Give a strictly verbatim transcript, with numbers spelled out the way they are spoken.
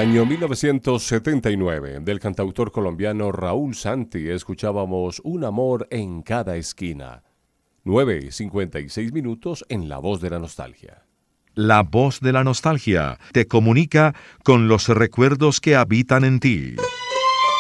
Año mil novecientos setenta y nueve, del cantautor colombiano Raúl Santi, escuchábamos Un amor en cada esquina. nueve y cincuenta y seis minutos en La Voz de la Nostalgia. La Voz de la Nostalgia te comunica con los recuerdos que habitan en ti.